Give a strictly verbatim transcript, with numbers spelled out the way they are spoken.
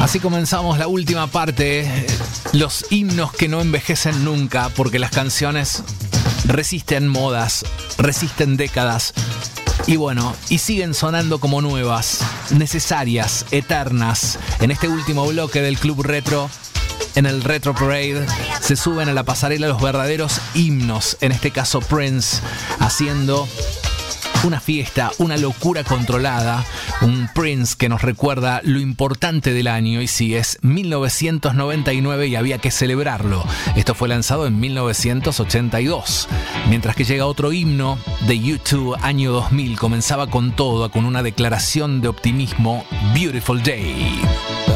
Así comenzamos la última parte, los himnos que no envejecen nunca, porque las canciones resisten modas, resisten décadas, y bueno, y siguen sonando como nuevas, necesarias, eternas. En este último bloque del Club Retro, en el Retro Parade, se suben a la pasarela los verdaderos himnos, en este caso Prince, haciendo una fiesta, una locura controlada, un Prince que nos recuerda lo importante del año, y sí, es mil novecientos noventa y nueve y había que celebrarlo. Esto fue lanzado en mil novecientos ochenta y dos, mientras que llega otro himno de U dos, año dos mil, comenzaba con todo, con una declaración de optimismo, Beautiful Day.